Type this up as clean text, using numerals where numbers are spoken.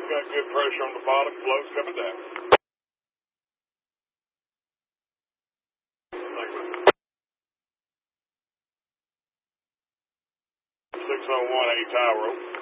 got good pressure on the bottom, float's coming down. Thank you. 601 A tie rope.